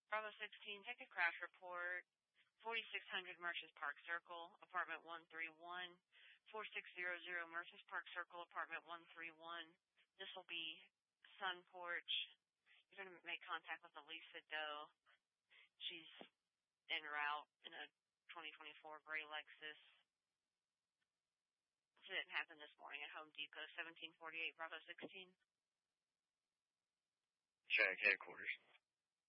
Bravo 16, take a crash report. 4600 Merchants Park Circle, apartment 131. 4600 Merchants Park Circle, apartment 131. This will be Sun Porch. You're going to make contact with Elisa Doe. She's en route in a 2024 gray Lexus. Incident happened this morning at Home Depot, 1748 Bravo 16. Check headquarters.